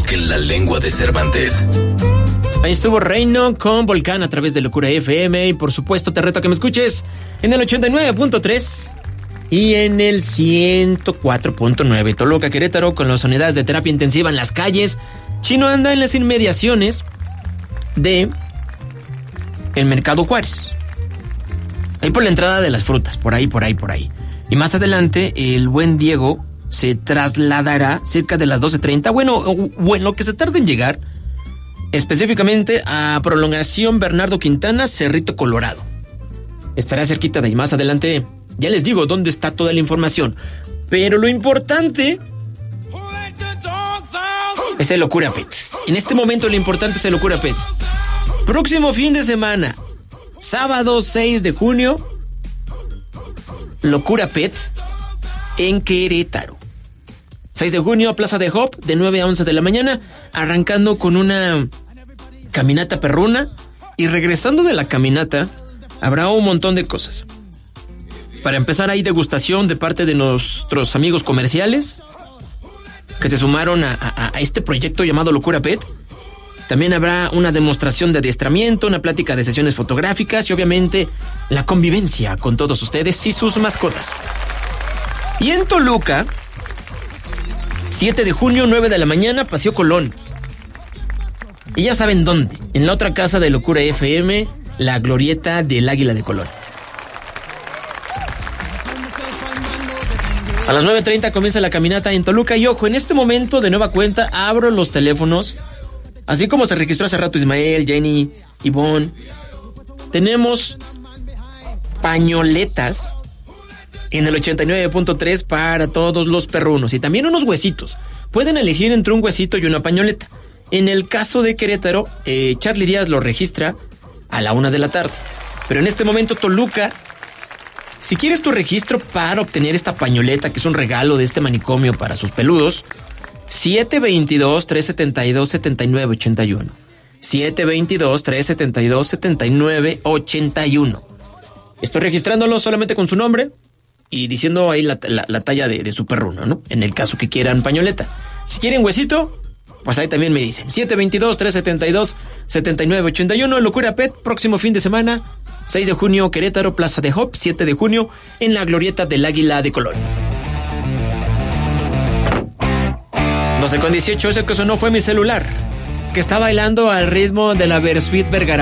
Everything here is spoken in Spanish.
toquen la lengua de Cervantes. Ahí estuvo Reino con Volcán a través de Locura FM. Y por supuesto te reto a que me escuches en el 89.3 y en el 104.9. Toluca, Querétaro, con las unidades de terapia intensiva en las calles. Chino anda en las inmediaciones de el Mercado Juárez. Ahí por la entrada de las frutas, por ahí. Y más adelante, el buen Diego se trasladará cerca de las 12:30. Bueno, que se tarde en llegar, específicamente a Prolongación Bernardo Quintana, Cerrito Colorado. Estará cerquita de ahí. Más adelante, ya les digo dónde está toda la información. Pero lo importante es el Locura Pet. En este momento lo importante es el Locura Pet. Próximo fin de semana, sábado 6 de junio, Locura Pet en Querétaro. 6 de junio, Plaza de Hop, de 9 a 11 de la mañana, arrancando con una caminata perruna. Y regresando de la caminata, habrá un montón de cosas. Para empezar, hay degustación de parte de nuestros amigos comerciales que se sumaron a este proyecto llamado Locura Pet. También habrá una demostración de adiestramiento, una plática de sesiones fotográficas y obviamente la convivencia con todos ustedes y sus mascotas. Y en Toluca, 7 de junio, 9 de la mañana, Paseo Colón. Y ya saben dónde, en la otra casa de Locura FM, la glorieta del Águila de Colón. A las 9:30 comienza la caminata en Toluca y ojo, en este momento de nueva cuenta abro los teléfonos. Así como se registró hace rato Ismael, Jenny, Ivonne, tenemos pañoletas en el 89.3 para todos los perrunos y también unos huesitos. Pueden elegir entre un huesito y una pañoleta. En el caso de Querétaro, Charlie Díaz lo registra a la 1 de la tarde. Pero en este momento Toluca, si quieres tu registro para obtener esta pañoleta, que es un regalo de este manicomio para sus peludos, 722-372-7981. 722-372-7981. Estoy registrándolo solamente con su nombre y diciendo ahí la talla de su perruno, ¿no? En el caso que quieran pañoleta. Si quieren huesito, pues ahí también me dicen. 722-372-7981. Locura Pet, próximo fin de semana, 6 de junio, Querétaro, Plaza de Hop. 7 de junio, en la glorieta del Águila de Colón. 12:18, ese que sonó fue mi celular, que está bailando al ritmo de la Versuit Vergara.